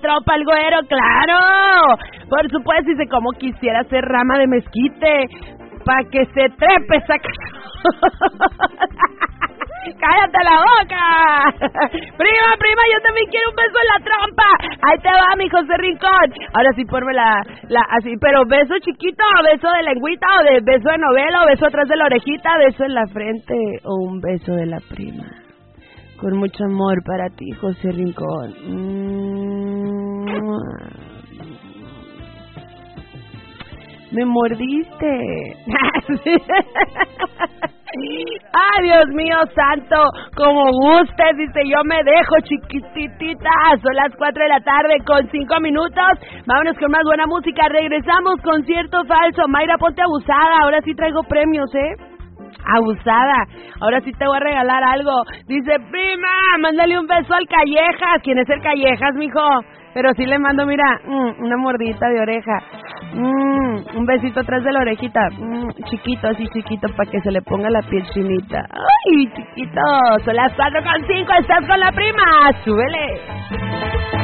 trompa al güero, claro. Por supuesto, dice, como quisiera ser rama de mezquite, pa' que se trepe esa... ¡Cállate la boca! Prima, yo también quiero un beso en la trompa. Ahí te va, mi José Rincón. Ahora sí, ponme la así, pero beso chiquito, beso de lengüita, o de beso de novela, o beso atrás de la orejita, beso en la frente, o un beso de la prima. Con mucho amor para ti, José Rincón. Me mordiste. Ay, Dios mío santo, como gustes, dice, yo me dejo chiquititita. Son las 4 de la tarde con 5 minutos. Vámonos con más buena música. Regresamos con Cierto Falso. Mayra, ponte abusada. Ahora sí traigo premios, Abusada. Ahora sí te voy a regalar algo. Dice, prima, mándale un beso al Callejas. ¿Quién es el Callejas, mijo? Pero sí le mando, mira, una mordidita de oreja. Un besito atrás de la orejita. Chiquito, así chiquito, para que se le ponga la piel chinita. ¡Ay, chiquito! Son las 4:05, estás con la prima. ¡Súbele!